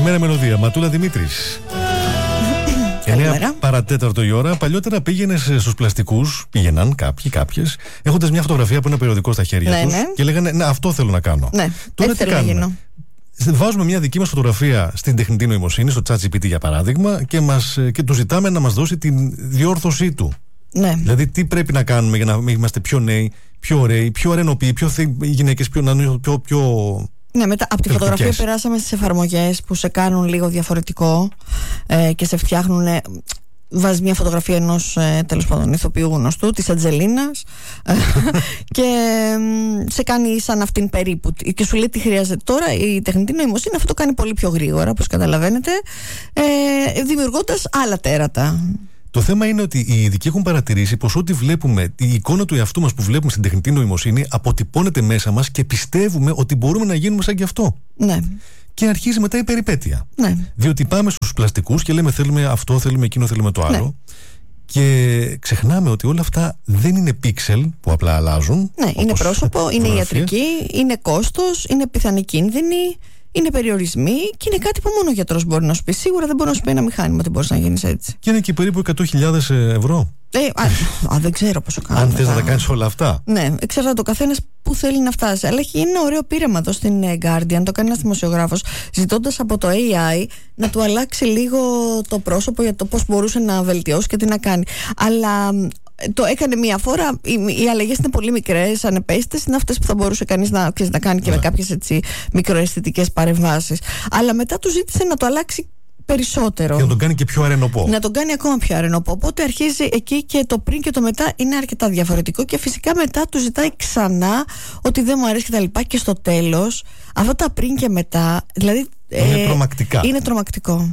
Καλημέρα, Μελωδία. Ματούλα Δημήτρης. 9 παρατέταρτο η ώρα. Παλιότερα πήγαινες στους πλαστικούς, πήγαιναν κάποιες, έχοντας μια φωτογραφία από ένα περιοδικό στα χέρια τους και λέγανε «Ναι, αυτό θέλω να κάνω». Ναι, τώρα τι κάνουμε? Βάζουμε μια δική μας φωτογραφία στην τεχνητή νοημοσύνη, στο ChatGPT για παράδειγμα, και του ζητάμε να μας δώσει τη διόρθωσή του. Ναι. Δηλαδή, τι πρέπει να κάνουμε για να είμαστε πιο νέοι, πιο ωραίοι, πιο αρενοποιοί, οι γυναίκες πιο. Ναι, μετά από τη φωτογραφία περάσαμε στις εφαρμογές που σε κάνουν λίγο διαφορετικό και σε φτιάχνουν. Βάζει μια φωτογραφία ενός τέλος πάντων ηθοποιού γνωστού, της Ατζελίνας, και σε κάνει σαν αυτήν περίπου. Και σου λέει τι χρειάζεται. Τώρα η τεχνητή νοημοσύνη αυτό το κάνει πολύ πιο γρήγορα, όπως καταλαβαίνετε, δημιουργώντας άλλα τέρατα. Το θέμα είναι ότι οι ειδικοί έχουν παρατηρήσει πως ό,τι βλέπουμε, η εικόνα του εαυτού μας που βλέπουμε στην τεχνητή νοημοσύνη αποτυπώνεται μέσα μας και πιστεύουμε ότι μπορούμε να γίνουμε σαν κι αυτό. Ναι. Και αρχίζει μετά η περιπέτεια. Ναι. Διότι πάμε στους πλαστικούς και λέμε θέλουμε αυτό, θέλουμε εκείνο, θέλουμε το άλλο. Ναι. Και ξεχνάμε ότι όλα αυτά δεν είναι πίξελ που απλά αλλάζουν. Ναι, είναι πρόσωπο, είναι ιατρική, είναι κόστος, είναι πιθανή κίνδυνη. Είναι περιορισμοί και είναι κάτι που μόνο ο γιατρός μπορεί να σου πει. Σίγουρα δεν μπορεί να σου πει ένα μηχάνημα ότι μπορείς να γίνεις έτσι. Και είναι και περίπου 100.000 ευρώ. Δεν ξέρω πόσο κάνω. Αν θες να τα κάνεις όλα αυτά. Ναι, εξαρτάται το καθένας που θέλει να φτάσει. Αλλά έχει ένα ωραίο πείραμα εδώ στην Guardian. Το κάνει ένας δημοσιογράφος, ζητώντας από το AI να του αλλάξει λίγο το πρόσωπο για το πώς μπορούσε να βελτιώσει και τι να κάνει. Αλλά το έκανε μία φορά. Οι αλλαγές είναι πολύ μικρές, ανεπαίσθητες. Είναι αυτές που θα μπορούσε κανείς να κάνει και με κάποιες μικροαισθητικές παρεμβάσεις. Αλλά μετά του ζήτησε να το αλλάξει περισσότερο. Και να τον κάνει και πιο αρενοπό. Να τον κάνει ακόμα πιο αρενοπό. Οπότε αρχίζει εκεί και το πριν και το μετά είναι αρκετά διαφορετικό. Και φυσικά μετά του ζητάει ξανά ότι δεν μου αρέσει κτλ. Και στο τέλος, αυτά τα πριν και μετά, δηλαδή. Είναι τρομακτικά. Είναι τρομακτικό.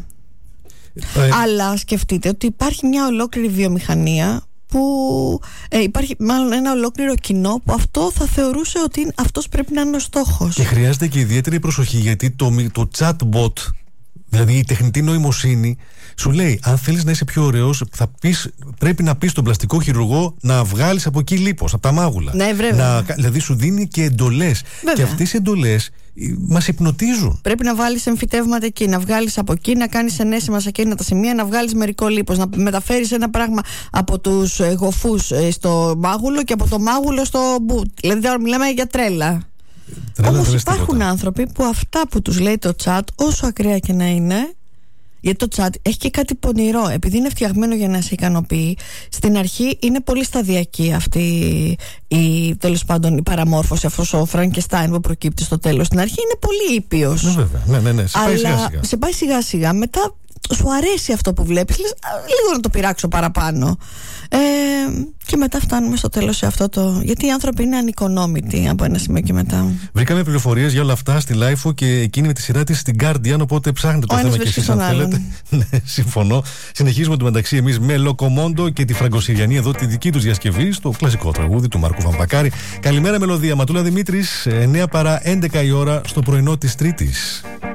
Αλλά σκεφτείτε ότι υπάρχει μια ολόκληρη βιομηχανία που υπάρχει μάλλον ένα ολόκληρο κοινό που αυτό θα θεωρούσε ότι αυτός πρέπει να είναι ο στόχος. Και χρειάζεται και ιδιαίτερη προσοχή, γιατί το chatbot, δηλαδή η τεχνητή νοημοσύνη, σου λέει αν θέλεις να είσαι πιο ωραίος πρέπει να πεις στον πλαστικό χειρουργό να βγάλεις από εκεί λίπος, από τα μάγουλα. Ναι, βέβαια. Δηλαδή σου δίνει και εντολές. Και αυτές οι εντολές μας υπνοτίζουν. Πρέπει να βάλεις εμφυτεύματα εκεί, να βγάλεις από εκεί, να κάνεις ενέσιμα σε εκείνα τα σημεία, να βγάλεις μερικό λίπος, να μεταφέρεις ένα πράγμα από τους γοφούς στο μάγουλο και από το μάγουλο στο μπουτ. Δηλαδή τώρα μιλάμε για τρέλα. Όμως υπάρχουν άνθρωποι που αυτά που τους λέει το chat, όσο ακραία και να είναι, γιατί το chat έχει και κάτι πονηρό, επειδή είναι φτιαγμένο για να σε ικανοποιεί. Στην αρχή είναι πολύ σταδιακή αυτή τέλος πάντων η παραμόρφωση, αυτός ο Φραγκεστάιν που προκύπτει στο τέλος. Στην αρχή είναι πολύ ήπιος. Ναι, βέβαια. Ναι. Σε πάει σιγά σιγά. Μετά σου αρέσει αυτό που βλέπεις, λες λίγο να το πειράξω παραπάνω. Και μετά φτάνουμε στο τέλος σε αυτό το. Γιατί οι άνθρωποι είναι ανοικονόμητοι από ένα σημείο και μετά. Βρήκαμε πληροφορίες για όλα αυτά στη Lifeo και εκείνη με τη σειρά της στην Guardian. Οπότε ψάχνετε το θέμα και εσείς αν θέλετε. Ναι, συμφωνώ. Συνεχίζουμε το μεταξύ εμείς με Λοκομόντο και τη Φραγκοσυριανή εδώ, τη δική τους διασκευή στο κλασικό τραγούδι του Μάρκου Βαμπακάρη. Καλημέρα, Μελωδία. Ματούλα Δημήτρης, 9 παρά 11 η ώρα στο πρωινό της Τρίτης.